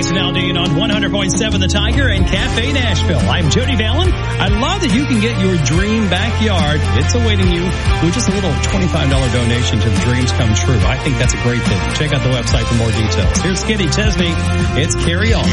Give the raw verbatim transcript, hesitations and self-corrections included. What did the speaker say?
Jason Aldean on one hundred point seven The Tiger and Cafe Nashville. I'm Jody Vallon. I love that you can get your dream backyard. It's awaiting you with just a little twenty-five dollars donation to the Dreams Come True. I think that's a great thing. Check out the website for more details. Here's Skinny Chesney. It's Carry On.